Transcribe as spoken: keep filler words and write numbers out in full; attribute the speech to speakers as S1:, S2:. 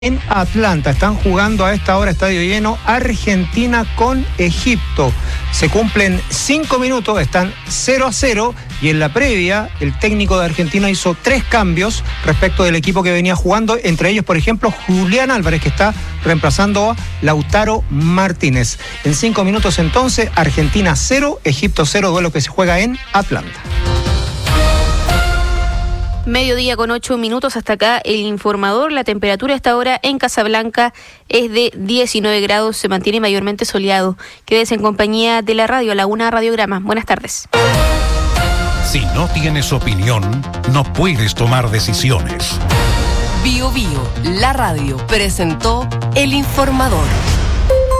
S1: En Atlanta están jugando a esta hora, estadio lleno, Argentina con Egipto. Se cumplen cinco minutos, están cero a cero y en la previa el técnico de Argentina hizo tres cambios respecto del equipo que venía jugando, entre ellos, por ejemplo, Julián Álvarez, que está reemplazando a Lautaro Martínez. En cinco minutos entonces, Argentina cero, Egipto cero, duelo que se juega en Atlanta.
S2: Mediodía con ocho minutos, hasta acá el informador. La temperatura a esta hora en Casablanca es de diecinueve grados, se mantiene mayormente soleado. Quédese en compañía de la radio, Laguna Radiograma. Buenas tardes.
S3: Si no tienes opinión, no puedes tomar decisiones.
S4: Bio Bio, la radio, presentó El Informador.